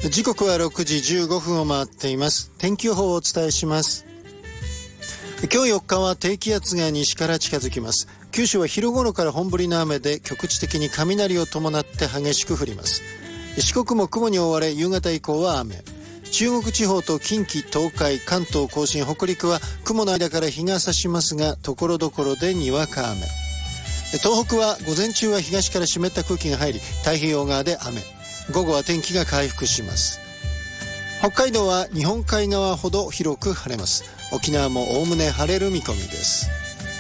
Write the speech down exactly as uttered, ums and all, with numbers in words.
時刻はろくじじゅうごふんを回っています。天気予報をお伝えします。今日よっかは低気圧が西から近づきます。九州は昼頃から本降りの雨で局地的に雷を伴って激しく降ります。四国も雲に覆われ夕方以降は雨。中国地方と近畿、東海、関東甲信、北陸は雲の間から日が差しますが所々でにわか雨。東北は午前中は東から湿った空気が入り太平洋側で雨。午後は天気が回復します。北海道は日本海側ほど広く晴れます。沖縄もおおむね晴れる見込みです。